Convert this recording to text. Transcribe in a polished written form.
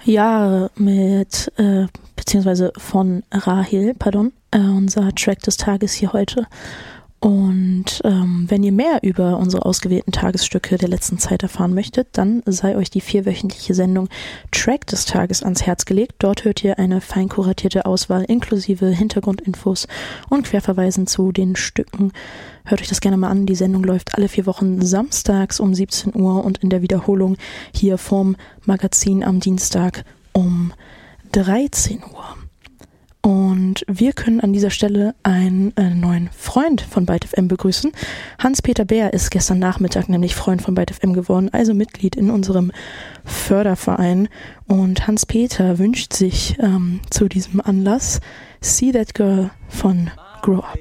Jahre mit, beziehungsweise von Rahel, unser Track des Tages hier heute. Und wenn ihr mehr über unsere ausgewählten Tagesstücke der letzten Zeit erfahren möchtet, dann sei euch die 4-wöchentliche Sendung Track des Tages ans Herz gelegt. Dort hört ihr eine fein kuratierte Auswahl inklusive Hintergrundinfos und Querverweisen zu den Stücken. Hört euch das gerne mal an. Die Sendung läuft alle 4 Wochen samstags um 17 Uhr und in der Wiederholung hier vorm Magazin am Dienstag um 13 Uhr. Und wir können an dieser Stelle einen neuen Freund von Byte FM begrüßen. Hans-Peter Bär ist gestern Nachmittag nämlich Freund von Byte FM geworden, also Mitglied in unserem Förderverein. Und Hans-Peter wünscht sich zu diesem Anlass See That Girl von Grow Up.